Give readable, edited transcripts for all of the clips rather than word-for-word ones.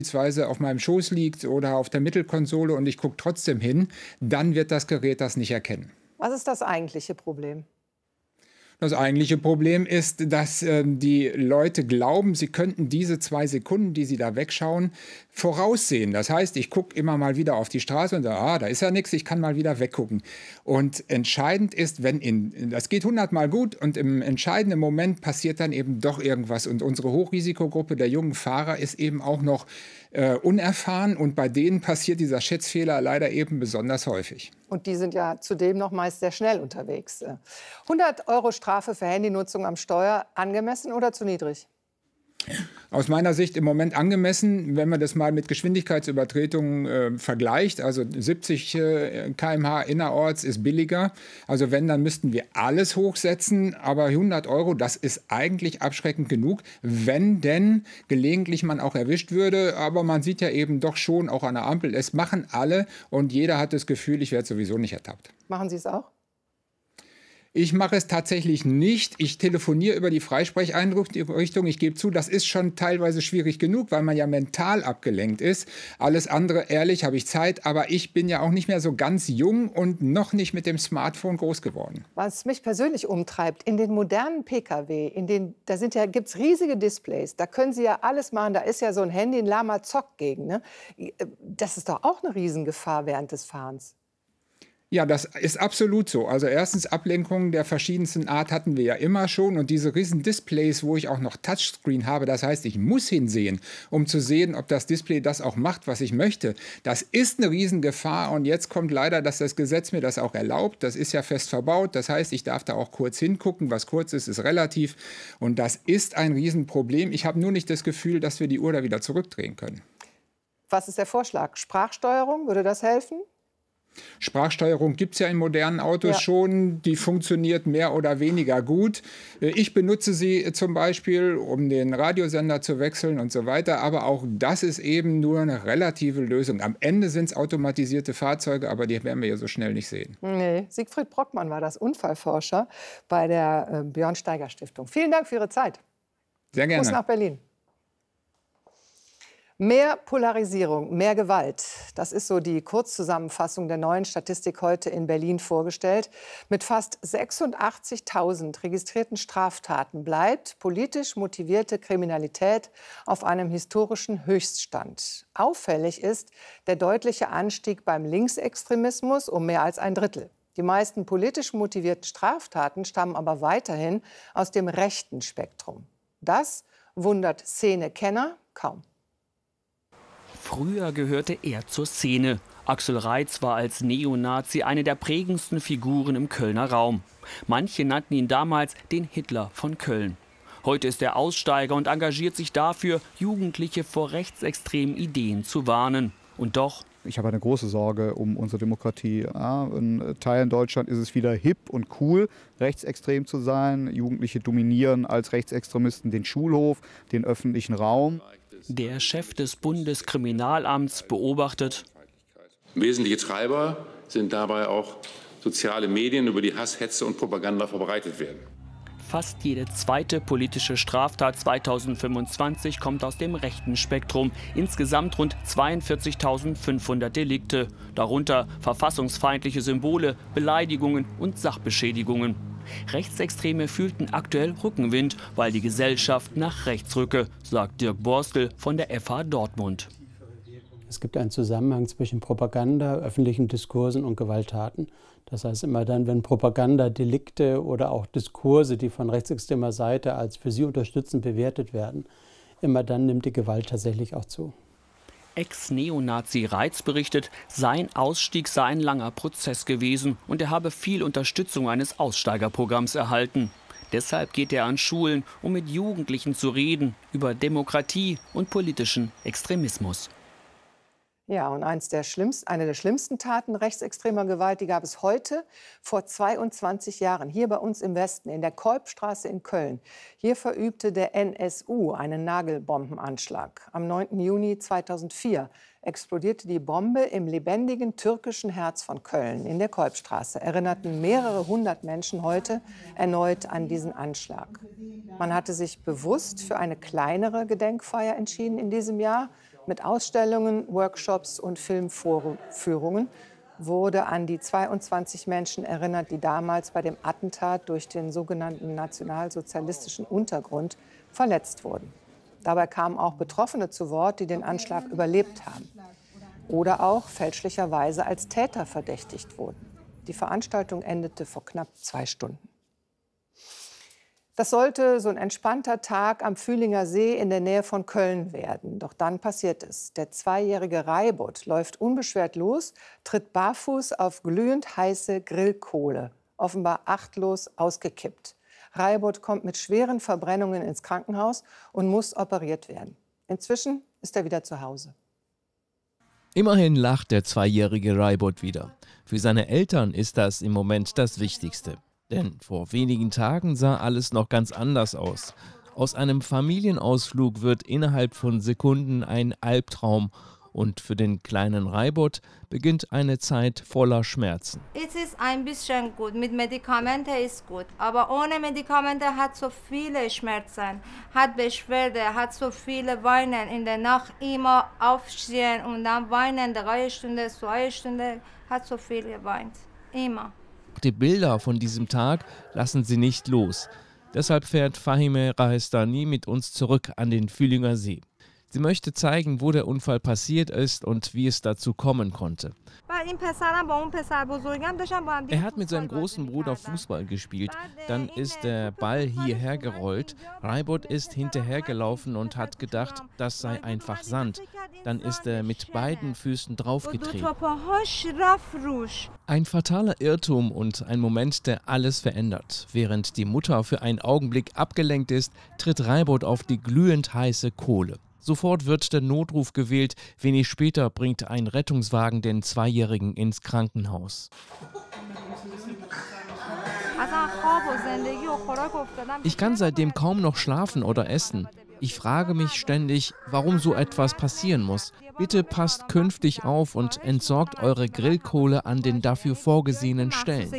beispielsweise auf meinem Schoß liegt oder auf der Mittelkonsole und ich gucke trotzdem hin, dann wird das Gerät das nicht erkennen. Was ist das eigentliche Problem? Das eigentliche Problem ist, dass die Leute glauben, sie könnten diese 2 Sekunden, die sie da wegschauen, voraussehen. Das heißt, ich gucke immer mal wieder auf die Straße und sage, da ist ja nichts, ich kann mal wieder weggucken. Und entscheidend ist, das geht 100-mal gut und im entscheidenden Moment passiert dann eben doch irgendwas. Und unsere Hochrisikogruppe der jungen Fahrer ist eben auch noch unerfahren und bei denen passiert dieser Schätzfehler leider eben besonders häufig. Und die sind ja zudem noch meist sehr schnell unterwegs. 100 € Strafe für Handynutzung am Steuer, angemessen oder zu niedrig? Aus meiner Sicht im Moment angemessen, wenn man das mal mit Geschwindigkeitsübertretungen vergleicht. Also 70 km/h innerorts ist billiger. Also wenn, dann müssten wir alles hochsetzen. Aber 100 €, das ist eigentlich abschreckend genug, wenn denn gelegentlich man auch erwischt würde. Aber man sieht ja eben doch schon auch an der Ampel, es machen alle und jeder hat das Gefühl, ich werde sowieso nicht ertappt. Machen Sie es auch? Ich mache es tatsächlich nicht. Ich telefoniere über die Freisprecheinrichtung. Ich gebe zu, das ist schon teilweise schwierig genug, weil man ja mental abgelenkt ist. Alles andere, ehrlich, habe ich Zeit. Aber ich bin ja auch nicht mehr so ganz jung und noch nicht mit dem Smartphone groß geworden. Was mich persönlich umtreibt, in den modernen Pkw, gibt es riesige Displays. Da können Sie ja alles machen. Da ist ja so ein Handy, ein Lama Zock gegen. Ne? Das ist doch auch eine Riesengefahr während des Fahrens. Ja, das ist absolut so. Also erstens, Ablenkungen der verschiedensten Art hatten wir ja immer schon. Und diese riesen Displays, wo ich auch noch Touchscreen habe, das heißt, ich muss hinsehen, um zu sehen, ob das Display das auch macht, was ich möchte. Das ist eine Riesengefahr. Und jetzt kommt leider, dass das Gesetz mir das auch erlaubt. Das ist ja fest verbaut. Das heißt, ich darf da auch kurz hingucken. Was kurz ist, ist relativ. Und das ist ein Riesenproblem. Ich habe nur nicht das Gefühl, dass wir die Uhr da wieder zurückdrehen können. Was ist der Vorschlag? Sprachsteuerung, würde das helfen? Sprachsteuerung gibt es ja in modernen Autos schon, die funktioniert mehr oder weniger gut. Ich benutze sie zum Beispiel, um den Radiosender zu wechseln und so weiter, aber auch das ist eben nur eine relative Lösung. Am Ende sind es automatisierte Fahrzeuge, aber die werden wir ja so schnell nicht sehen. Nee, Siegfried Brockmann war das, Unfallforscher bei der Björn-Steiger-Stiftung. Vielen Dank für Ihre Zeit. Sehr gerne. Gruß nach Berlin. Mehr Polarisierung, mehr Gewalt. Das ist so die Kurzzusammenfassung der neuen Statistik heute in Berlin vorgestellt. Mit fast 86.000 registrierten Straftaten bleibt politisch motivierte Kriminalität auf einem historischen Höchststand. Auffällig ist der deutliche Anstieg beim Linksextremismus um mehr als ein Drittel. Die meisten politisch motivierten Straftaten stammen aber weiterhin aus dem rechten Spektrum. Das wundert Szenekenner kaum. Früher gehörte er zur Szene. Axel Reitz war als Neonazi eine der prägendsten Figuren im Kölner Raum. Manche nannten ihn damals den Hitler von Köln. Heute ist er Aussteiger und engagiert sich dafür, Jugendliche vor rechtsextremen Ideen zu warnen. Und doch: Ich habe eine große Sorge um unsere Demokratie. Ja, in Teilen Deutschland ist es wieder hip und cool, rechtsextrem zu sein. Jugendliche dominieren als Rechtsextremisten den Schulhof, den öffentlichen Raum. Der Chef des Bundeskriminalamts beobachtet: Wesentliche Treiber sind dabei auch soziale Medien, über die Hass, Hetze und Propaganda verbreitet werden. Fast jede zweite politische Straftat 2025 kommt aus dem rechten Spektrum. Insgesamt rund 42.500 Delikte. Darunter verfassungsfeindliche Symbole, Beleidigungen und Sachbeschädigungen. Rechtsextreme fühlten aktuell Rückenwind, weil die Gesellschaft nach rechts rücke, sagt Dirk Borstel von der FH Dortmund. Es gibt einen Zusammenhang zwischen Propaganda, öffentlichen Diskursen und Gewalttaten. Das heißt, immer dann, wenn Propagandadelikte oder auch Diskurse, die von rechtsextremer Seite als für sie unterstützend bewertet werden, immer dann nimmt die Gewalt tatsächlich auch zu. Ex-Neonazi Reitz berichtet, sein Ausstieg sei ein langer Prozess gewesen und er habe viel Unterstützung eines Aussteigerprogramms erhalten. Deshalb geht er an Schulen, um mit Jugendlichen zu reden über Demokratie und politischen Extremismus. Ja, und eine der schlimmsten Taten rechtsextremer Gewalt, die gab es heute vor 22 Jahren, hier bei uns im Westen, in der Kolbstraße in Köln. Hier verübte der NSU einen Nagelbombenanschlag. Am 9. Juni 2004 explodierte die Bombe im lebendigen türkischen Herz von Köln. In der Kolbstraße erinnerten mehrere hundert Menschen heute erneut an diesen Anschlag. Man hatte sich bewusst für eine kleinere Gedenkfeier entschieden in diesem Jahr. Mit Ausstellungen, Workshops und Filmvorführungen wurde an die 22 Menschen erinnert, die damals bei dem Attentat durch den sogenannten nationalsozialistischen Untergrund verletzt wurden. Dabei kamen auch Betroffene zu Wort, die den Anschlag überlebt haben oder auch fälschlicherweise als Täter verdächtigt wurden. Die Veranstaltung endete vor knapp 2 Stunden. Das sollte so ein entspannter Tag am Fühlinger See in der Nähe von Köln werden. Doch dann passiert es. Der 2-jährige Raibut läuft unbeschwert los, tritt barfuß auf glühend heiße Grillkohle, offenbar achtlos ausgekippt. Raibut kommt mit schweren Verbrennungen ins Krankenhaus und muss operiert werden. Inzwischen ist er wieder zu Hause. Immerhin lacht der 2-jährige Raibut wieder. Für seine Eltern ist das im Moment das Wichtigste. Denn vor wenigen Tagen sah alles noch ganz anders aus. Aus einem Familienausflug wird innerhalb von Sekunden ein Albtraum. Und für den kleinen Raibut beginnt eine Zeit voller Schmerzen. Es ist ein bisschen gut, mit Medikamenten ist gut. Aber ohne Medikamente hat so viele Schmerzen, hat Beschwerde, hat so viele Weinen. In der Nacht immer aufstehen und dann weinen, 3 Stunden, 2 Stunden, hat so viel geweint, immer. Die Bilder von diesem Tag lassen sie nicht los. Deshalb fährt Fahime Rahestani mit uns zurück an den Fühlinger See. Sie möchte zeigen, wo der Unfall passiert ist und wie es dazu kommen konnte. Er hat mit seinem großen Bruder Fußball gespielt. Dann ist der Ball hierher gerollt. Raibut ist hinterhergelaufen und hat gedacht, das sei einfach Sand. Dann ist er mit beiden Füßen draufgetreten. Ein fataler Irrtum und ein Moment, der alles verändert. Während die Mutter für einen Augenblick abgelenkt ist, tritt Raibut auf die glühend heiße Kohle. Sofort wird der Notruf gewählt. Wenig später bringt ein Rettungswagen den 2-Jährigen ins Krankenhaus. Ich kann seitdem kaum noch schlafen oder essen. Ich frage mich ständig, warum so etwas passieren muss. Bitte passt künftig auf und entsorgt eure Grillkohle an den dafür vorgesehenen Stellen.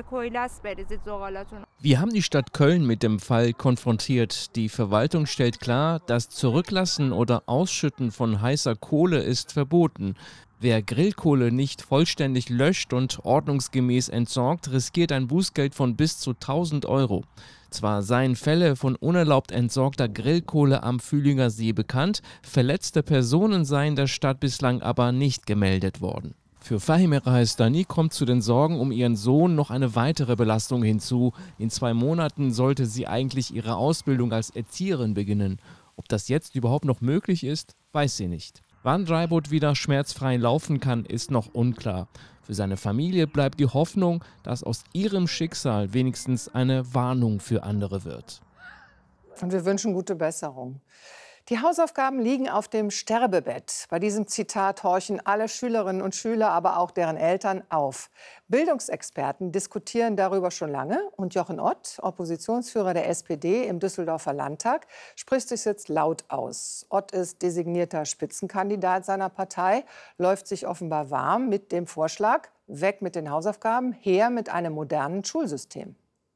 Wir haben die Stadt Köln mit dem Fall konfrontiert. Die Verwaltung stellt klar, das Zurücklassen oder Ausschütten von heißer Kohle ist verboten. Wer Grillkohle nicht vollständig löscht und ordnungsgemäß entsorgt, riskiert ein Bußgeld von bis zu 1.000 €. Zwar seien Fälle von unerlaubt entsorgter Grillkohle am Fühlinger See bekannt, verletzte Personen seien der Stadt bislang aber nicht gemeldet worden. Für Fahime Rahestani kommt zu den Sorgen um ihren Sohn noch eine weitere Belastung hinzu. In 2 Monaten sollte sie eigentlich ihre Ausbildung als Erzieherin beginnen. Ob das jetzt überhaupt noch möglich ist, weiß sie nicht. Wann Raibut wieder schmerzfrei laufen kann, ist noch unklar. Für seine Familie bleibt die Hoffnung, dass aus ihrem Schicksal wenigstens eine Warnung für andere wird. Und wir wünschen gute Besserung. Die Hausaufgaben liegen auf dem Sterbebett. Bei diesem Zitat horchen alle Schülerinnen und Schüler, aber auch deren Eltern auf. Bildungsexperten diskutieren darüber schon lange. Und Jochen Ott, Oppositionsführer der SPD im Düsseldorfer Landtag, spricht sich jetzt laut aus. Ott ist designierter Spitzenkandidat seiner Partei, läuft sich offenbar warm mit dem Vorschlag, weg mit den Hausaufgaben, her mit einem modernen Schulsystem.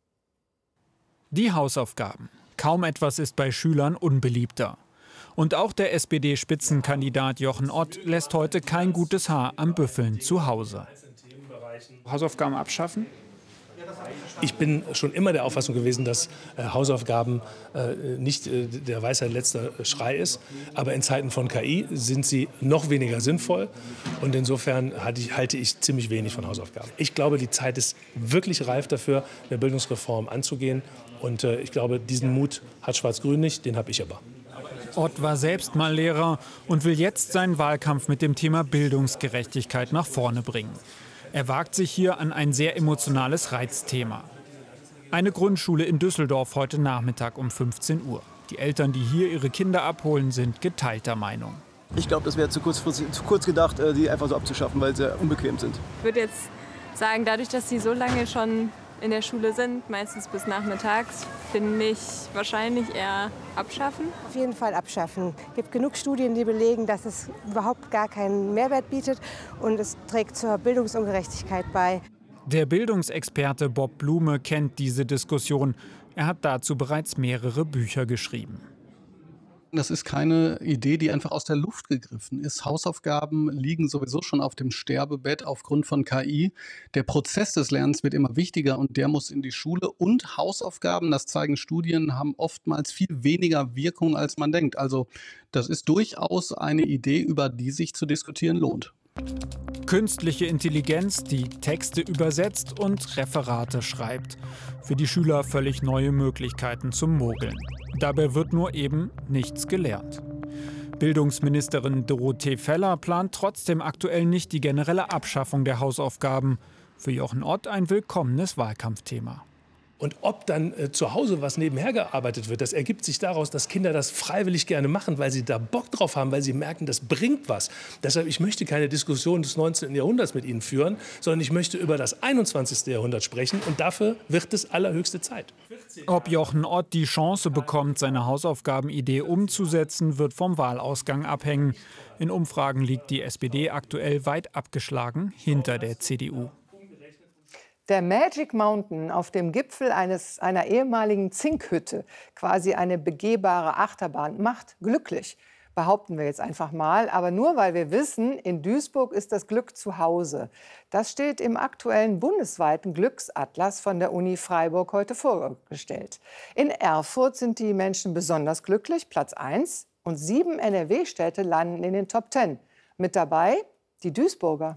Die Hausaufgaben. Kaum etwas ist bei Schülern unbeliebter. Und auch der SPD-Spitzenkandidat Jochen Ott lässt heute kein gutes Haar am Büffeln zu Hause. Hausaufgaben abschaffen? Ich bin schon immer der Auffassung gewesen, dass Hausaufgaben nicht der Weisheit letzter Schrei ist. Aber in Zeiten von KI sind sie noch weniger sinnvoll. Und insofern halte ich ziemlich wenig von Hausaufgaben. Ich glaube, die Zeit ist wirklich reif dafür, eine Bildungsreform anzugehen. Und ich glaube, diesen Mut hat Schwarz-Grün nicht, den habe ich aber. Ott war selbst mal Lehrer und will jetzt seinen Wahlkampf mit dem Thema Bildungsgerechtigkeit nach vorne bringen. Er wagt sich hier an ein sehr emotionales Reizthema. Eine Grundschule in Düsseldorf heute Nachmittag um 15 Uhr. Die Eltern, die hier ihre Kinder abholen, sind geteilter Meinung. Ich glaube, das wäre zu kurz gedacht, die einfach so abzuschaffen, weil sie unbequem sind. Ich würde jetzt sagen, dadurch, dass sie so lange schon in der Schule sind, meistens bis nachmittags, finde ich wahrscheinlich eher abschaffen. Auf jeden Fall abschaffen. Es gibt genug Studien, die belegen, dass es überhaupt gar keinen Mehrwert bietet und es trägt zur Bildungsungerechtigkeit bei. Der Bildungsexperte Bob Blume kennt diese Diskussion. Er hat dazu bereits mehrere Bücher geschrieben. Das ist keine Idee, die einfach aus der Luft gegriffen ist. Hausaufgaben liegen sowieso schon auf dem Sterbebett aufgrund von KI. Der Prozess des Lernens wird immer wichtiger und der muss in die Schule. Und Hausaufgaben, das zeigen Studien, haben oftmals viel weniger Wirkung, als man denkt. Also das ist durchaus eine Idee, über die sich zu diskutieren lohnt. Künstliche Intelligenz, die Texte übersetzt und Referate schreibt. Für die Schüler völlig neue Möglichkeiten zum Mogeln. Dabei wird nur eben nichts gelernt. Bildungsministerin Dorothee Feller plant trotzdem aktuell nicht die generelle Abschaffung der Hausaufgaben. Für Jochen Ott ein willkommenes Wahlkampfthema. Und ob dann zu Hause was nebenher gearbeitet wird, das ergibt sich daraus, dass Kinder das freiwillig gerne machen, weil sie da Bock drauf haben, weil sie merken, das bringt was. Deshalb, ich möchte keine Diskussion des 19. Jahrhunderts mit Ihnen führen, sondern ich möchte über das 21. Jahrhundert sprechen und dafür wird es allerhöchste Zeit. Ob Jochen Ott die Chance bekommt, seine Hausaufgabenidee umzusetzen, wird vom Wahlausgang abhängen. In Umfragen liegt die SPD aktuell weit abgeschlagen hinter der CDU. Der Magic Mountain auf dem Gipfel einer ehemaligen Zinkhütte, quasi eine begehbare Achterbahn, macht glücklich, behaupten wir jetzt einfach mal. Aber nur weil wir wissen, in Duisburg ist das Glück zu Hause. Das steht im aktuellen bundesweiten Glücksatlas von der Uni Freiburg heute vorgestellt. In Erfurt sind die Menschen besonders glücklich, Platz 1. Und 7 NRW-Städte landen in den Top 10. Mit dabei die Duisburger.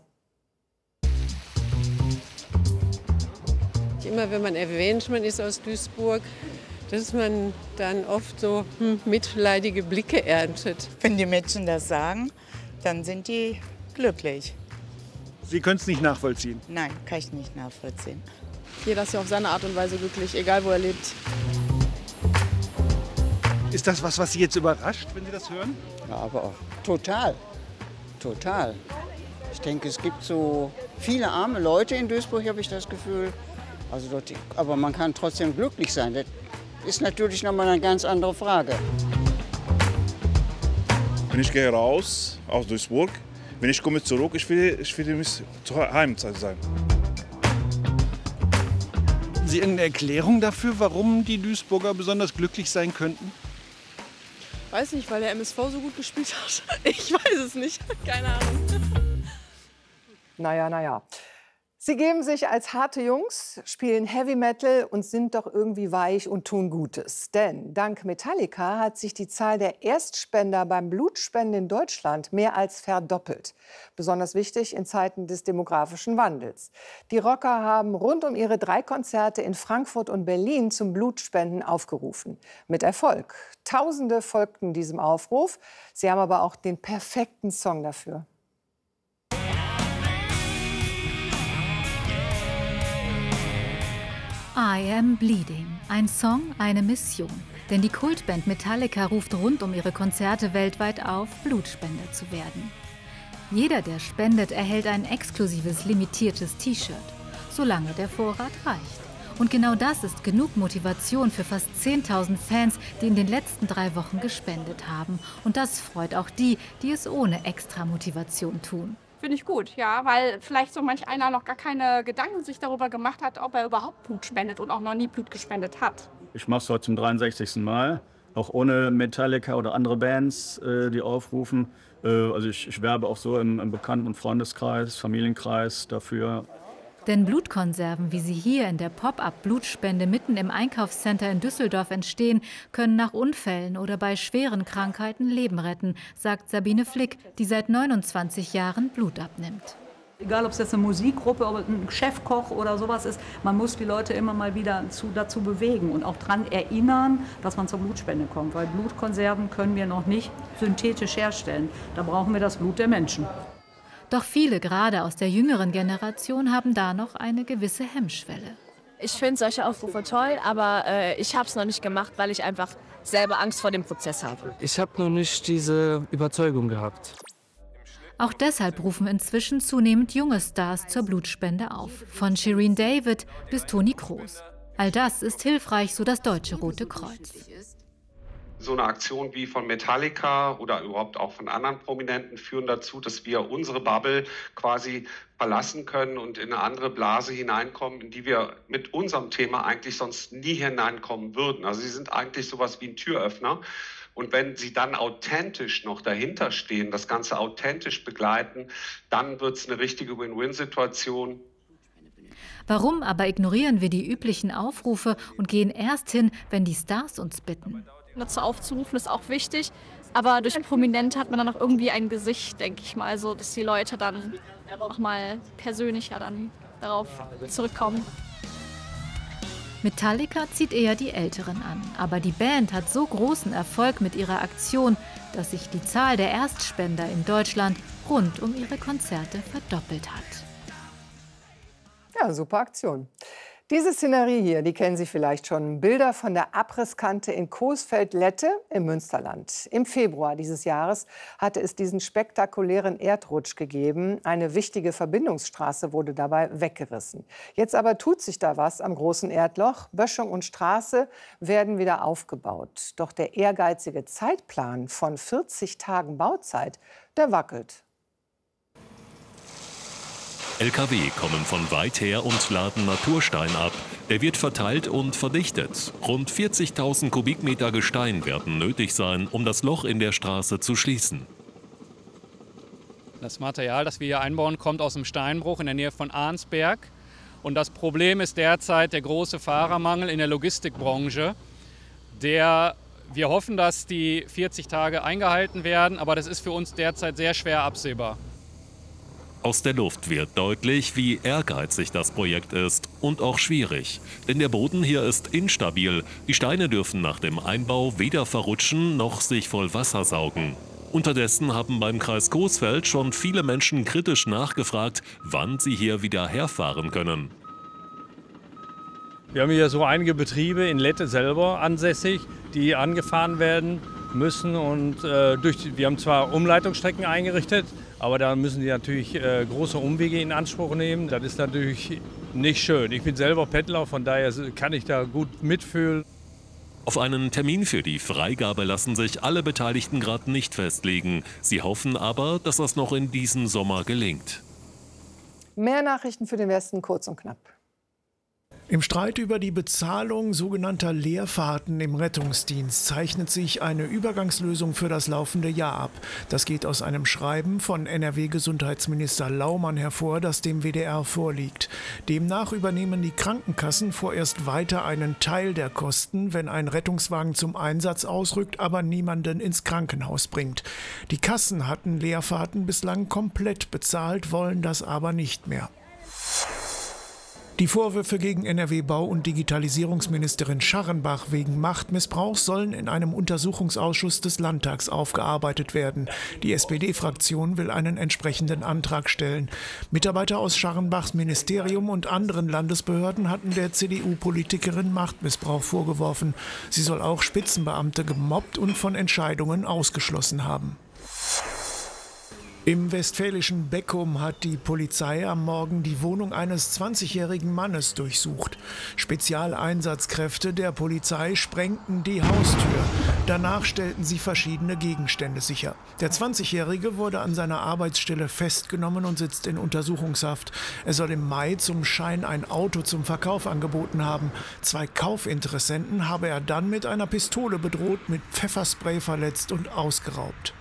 Immer wenn man erwähnt, man ist aus Duisburg, dass man dann oft so mitleidige Blicke erntet. Wenn die Menschen das sagen, dann sind die glücklich. Sie können es nicht nachvollziehen? Nein, kann ich nicht nachvollziehen. Jeder ist ja auf seine Art und Weise glücklich, egal wo er lebt. Ist das was Sie jetzt überrascht, wenn Sie das hören? Ja, aber auch total. Total. Ich denke, es gibt so viele arme Leute in Duisburg, habe ich das Gefühl. Also dort, aber man kann trotzdem glücklich sein. Das ist natürlich noch mal eine ganz andere Frage. Wenn ich gehe raus aus Duisburg, wenn ich komme zurück, ich will mich zu Hause sein. Haben Sie irgendeine Erklärung dafür, warum die Duisburger besonders glücklich sein könnten? Weiß nicht, weil der MSV so gut gespielt hat. Ich weiß es nicht. Keine Ahnung. Naja. Sie geben sich als harte Jungs, spielen Heavy Metal und sind doch irgendwie weich und tun Gutes. Denn dank Metallica hat sich die Zahl der Erstspender beim Blutspenden in Deutschland mehr als verdoppelt. Besonders wichtig in Zeiten des demografischen Wandels. Die Rocker haben rund um ihre 3 Konzerte in Frankfurt und Berlin zum Blutspenden aufgerufen. Mit Erfolg. Tausende folgten diesem Aufruf. Sie haben aber auch den perfekten Song dafür. I Am Bleeding. Ein Song, eine Mission. Denn die Kultband Metallica ruft rund um ihre Konzerte weltweit auf, Blutspender zu werden. Jeder, der spendet, erhält ein exklusives, limitiertes T-Shirt, solange der Vorrat reicht. Und genau das ist genug Motivation für fast 10.000 Fans, die in den letzten 3 Wochen gespendet haben. Und das freut auch die, die es ohne extra Motivation tun. Finde ich gut, ja, weil vielleicht so manch einer noch gar keine Gedanken sich darüber gemacht hat, ob er überhaupt Blut spendet und auch noch nie Blut gespendet hat. Ich mache es heute zum 63. Mal, auch ohne Metallica oder andere Bands, die aufrufen. Also ich werbe auch so im Bekannten- und Freundeskreis, Familienkreis dafür. Denn Blutkonserven, wie sie hier in der Pop-up-Blutspende mitten im Einkaufscenter in Düsseldorf entstehen, können nach Unfällen oder bei schweren Krankheiten Leben retten, sagt Sabine Flick, die seit 29 Jahren Blut abnimmt. Egal, ob es jetzt eine Musikgruppe oder ein Chefkoch oder sowas ist, man muss die Leute immer mal wieder dazu bewegen und auch daran erinnern, dass man zur Blutspende kommt. Weil Blutkonserven können wir noch nicht synthetisch herstellen. Da brauchen wir das Blut der Menschen. Doch viele, gerade aus der jüngeren Generation, haben da noch eine gewisse Hemmschwelle. Ich finde solche Aufrufe toll, aber ich habe es noch nicht gemacht, weil ich einfach selber Angst vor dem Prozess habe. Ich habe noch nicht diese Überzeugung gehabt. Auch deshalb rufen inzwischen zunehmend junge Stars zur Blutspende auf. Von Shirin David bis Toni Kroos. All das ist hilfreich, so das Deutsche Rote Kreuz. So eine Aktion wie von Metallica oder überhaupt auch von anderen Prominenten führen dazu, dass wir unsere Bubble quasi verlassen können und in eine andere Blase hineinkommen, in die wir mit unserem Thema eigentlich sonst nie hineinkommen würden. Also sie sind eigentlich sowas wie ein Türöffner, Und wenn sie dann authentisch noch dahinter stehen, das Ganze authentisch begleiten, dann wird es eine richtige Win-Win-Situation. Warum aber ignorieren wir die üblichen Aufrufe und gehen erst hin, wenn die Stars uns bitten? Dazu aufzurufen ist auch wichtig, aber durch Prominente hat man dann auch irgendwie ein Gesicht, denke ich mal, so dass die Leute dann auch mal persönlicher dann darauf zurückkommen. Metallica zieht eher die Älteren an, aber die Band hat so großen Erfolg mit ihrer Aktion, dass sich die Zahl der Erstspender in Deutschland rund um ihre Konzerte verdoppelt hat. Ja, super Aktion. Diese Szenerie hier, die kennen Sie vielleicht schon. Bilder von der Abrisskante in Coesfeld-Lette im Münsterland. Im Februar dieses Jahres hatte es diesen spektakulären Erdrutsch gegeben. Eine wichtige Verbindungsstraße wurde dabei weggerissen. Jetzt aber tut sich da was am großen Erdloch. Böschung und Straße werden wieder aufgebaut. Doch der ehrgeizige Zeitplan von 40 Tagen Bauzeit, der wackelt. LKW kommen von weit her und laden Naturstein ab. Der wird verteilt und verdichtet. Rund 40.000 Kubikmeter Gestein werden nötig sein, um das Loch in der Straße zu schließen. Das Material, das wir hier einbauen, kommt aus dem Steinbruch in der Nähe von Arnsberg. Und das Problem ist derzeit der große Fahrermangel in der Logistikbranche. Wir hoffen, dass die 40 Tage eingehalten werden, aber das ist für uns derzeit sehr schwer absehbar. Aus der Luft wird deutlich, wie ehrgeizig das Projekt ist und auch schwierig. Denn der Boden hier ist instabil. Die Steine dürfen nach dem Einbau weder verrutschen noch sich voll Wasser saugen. Unterdessen haben beim Kreis Coesfeld schon viele Menschen kritisch nachgefragt, wann sie hier wieder herfahren können. Wir haben hier so einige Betriebe in Lette selber ansässig, die angefahren werden müssen. Und wir haben zwar Umleitungsstrecken eingerichtet, aber da müssen die natürlich große Umwege in Anspruch nehmen. Das ist natürlich nicht schön. Ich bin selber Pendler, von daher kann ich da gut mitfühlen. Auf einen Termin für die Freigabe lassen sich alle Beteiligten gerade nicht festlegen. Sie hoffen aber, dass das noch in diesem Sommer gelingt. Mehr Nachrichten für den Westen, kurz und knapp. Im Streit über die Bezahlung sogenannter Leerfahrten im Rettungsdienst zeichnet sich eine Übergangslösung für das laufende Jahr ab. Das geht aus einem Schreiben von NRW-Gesundheitsminister Laumann hervor, das dem WDR vorliegt. Demnach übernehmen die Krankenkassen vorerst weiter einen Teil der Kosten, wenn ein Rettungswagen zum Einsatz ausrückt, aber niemanden ins Krankenhaus bringt. Die Kassen hatten Leerfahrten bislang komplett bezahlt, wollen das aber nicht mehr. Die Vorwürfe gegen NRW-Bau- und Digitalisierungsministerin Scharrenbach wegen Machtmissbrauchs sollen in einem Untersuchungsausschuss des Landtags aufgearbeitet werden. Die SPD-Fraktion will einen entsprechenden Antrag stellen. Mitarbeiter aus Scharrenbachs Ministerium und anderen Landesbehörden hatten der CDU-Politikerin Machtmissbrauch vorgeworfen. Sie soll auch Spitzenbeamte gemobbt und von Entscheidungen ausgeschlossen haben. Im westfälischen Beckum hat die Polizei am Morgen die Wohnung eines 20-jährigen Mannes durchsucht. Spezialeinsatzkräfte der Polizei sprengten die Haustür. Danach stellten sie verschiedene Gegenstände sicher. Der 20-Jährige wurde an seiner Arbeitsstelle festgenommen und sitzt in Untersuchungshaft. Er soll im Mai zum Schein ein Auto zum Verkauf angeboten haben. 2 Kaufinteressenten habe er dann mit einer Pistole bedroht, mit Pfefferspray verletzt und ausgeraubt.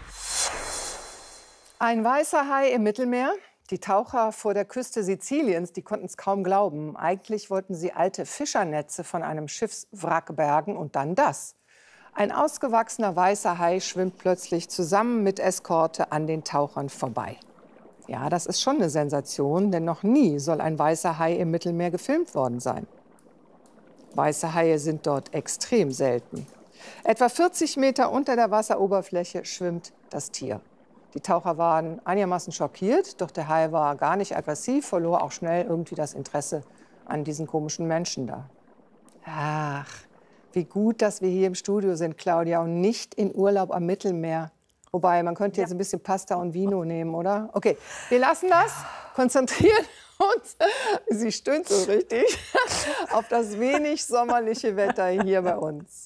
Ein weißer Hai im Mittelmeer. Die Taucher vor der Küste Siziliens, die konnten es kaum glauben. Eigentlich wollten sie alte Fischernetze von einem Schiffswrack bergen und dann das. Ein ausgewachsener weißer Hai schwimmt plötzlich zusammen mit Eskorte an den Tauchern vorbei. Ja, das ist schon eine Sensation, denn noch nie soll ein weißer Hai im Mittelmeer gefilmt worden sein. Weiße Haie sind dort extrem selten. Etwa 40 Meter unter der Wasseroberfläche schwimmt das Tier. Die Taucher waren einigermaßen schockiert, doch der Hai war gar nicht aggressiv, verlor auch schnell irgendwie das Interesse an diesen komischen Menschen da. Ach, wie gut, dass wir hier im Studio sind, Claudia, und nicht in Urlaub am Mittelmeer. Wobei, man könnte jetzt ein bisschen Pasta und Vino nehmen, oder? Okay, wir lassen das, konzentrieren uns, sie stöhnt so richtig, auf das wenig sommerliche Wetter hier bei uns.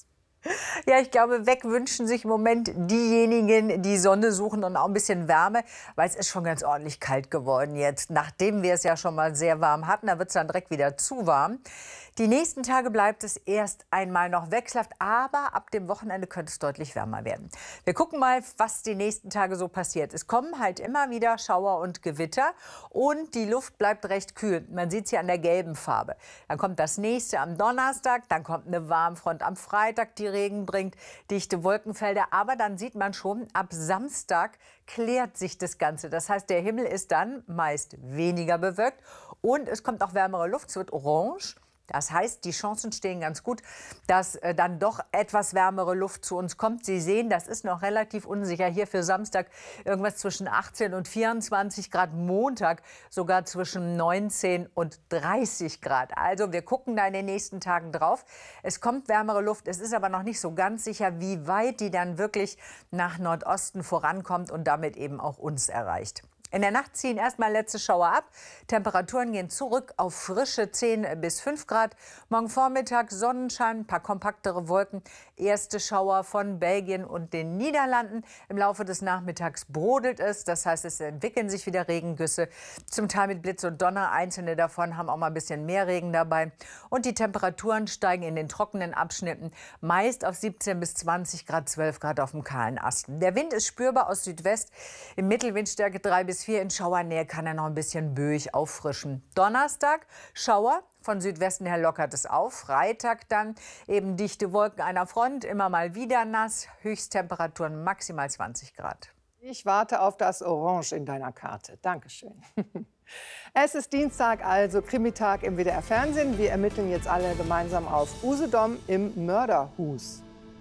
Ja, ich glaube, weg wünschen sich im Moment diejenigen, die Sonne suchen und auch ein bisschen Wärme, weil es ist schon ganz ordentlich kalt geworden jetzt. Nachdem wir es ja schon mal sehr warm hatten, da wird es dann direkt wieder zu warm. Die nächsten Tage bleibt es erst einmal noch wechselhaft, aber ab dem Wochenende könnte es deutlich wärmer werden. Wir gucken mal, was die nächsten Tage so passiert. Es kommen halt immer wieder Schauer und Gewitter und die Luft bleibt recht kühl. Man sieht es hier an der gelben Farbe. Dann kommt das nächste am Donnerstag, dann kommt eine Warmfront am Freitag, die Regen bringt, dichte Wolkenfelder. Aber dann sieht man schon, ab Samstag klärt sich das Ganze. Das heißt, der Himmel ist dann meist weniger bewölkt und es kommt auch wärmere Luft, es wird orange. Das heißt, die Chancen stehen ganz gut, dass dann doch etwas wärmere Luft zu uns kommt. Sie sehen, das ist noch relativ unsicher. Hier für Samstag irgendwas zwischen 18 und 24 Grad, Montag sogar zwischen 19 und 30 Grad. Also wir gucken da in den nächsten Tagen drauf. Es kommt wärmere Luft. Es ist aber noch nicht so ganz sicher, wie weit die dann wirklich nach Nordosten vorankommt und damit eben auch uns erreicht. In der Nacht ziehen erstmal letzte Schauer ab. Temperaturen gehen zurück auf frische 10 bis 5 Grad. Morgen Vormittag Sonnenschein, ein paar kompaktere Wolken. Erste Schauer von Belgien und den Niederlanden. Im Laufe des Nachmittags brodelt es. Das heißt, es entwickeln sich wieder Regengüsse. Zum Teil mit Blitz und Donner. Einzelne davon haben auch mal ein bisschen mehr Regen dabei. Und die Temperaturen steigen in den trockenen Abschnitten meist auf 17 bis 20 Grad, 12 Grad auf dem kahlen Asten. Der Wind ist spürbar aus Südwest. Im Mittelwindstärke 3 bis 4. In Schauernähe kann er noch ein bisschen böig auffrischen. Donnerstag Schauer. Von Südwesten her lockert es auf. Freitag dann eben dichte Wolken einer Front, immer mal wieder nass. Höchsttemperaturen maximal 20 Grad. Ich warte auf das Orange in deiner Karte. Dankeschön. Es ist Dienstag, also Krimitag im WDR Fernsehen. Wir ermitteln jetzt alle gemeinsam auf Usedom im Mörderhus.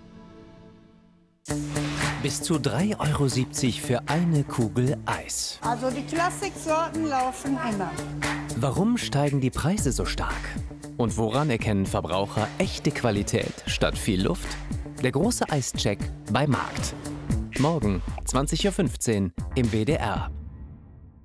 Bis zu 3,70 € für eine Kugel Eis. Also die Klassiksorten laufen immer. Warum steigen die Preise so stark? Und woran erkennen Verbraucher echte Qualität statt viel Luft? Der große Eischeck bei Markt. Morgen 20:15 Uhr im WDR.